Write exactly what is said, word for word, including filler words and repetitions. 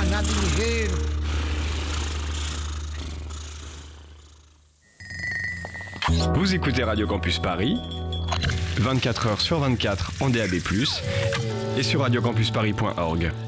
Vous écoutez Radio Campus Paris, vingt-quatre heures sur vingt-quatre en D A B plus, et sur radiocampusparis point org.